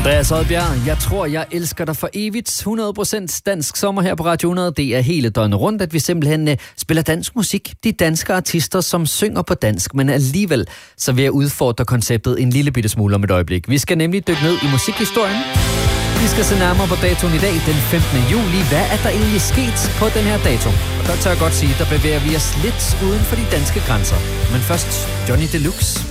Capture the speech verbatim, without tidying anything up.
Andreas Oddbjerg, jeg tror, jeg elsker dig for evigt. hundrede procent dansk sommer her på Radio hundrede. Det er hele døgnet rundt, at vi simpelthen uh, spiller dansk musik. De danske artister, som synger på dansk, men alligevel så vil jeg udfordre konceptet en lille bitte smule om et øjeblik. Vi skal nemlig dykke ned i musikhistorien. Vi skal se nærmere på datoen i dag, den femtende juli. Hvad er der egentlig sket på den her dato? Og der tør jeg godt sige, der bevæger vi os lidt uden for de danske grænser. Men først Johnny Deluxe.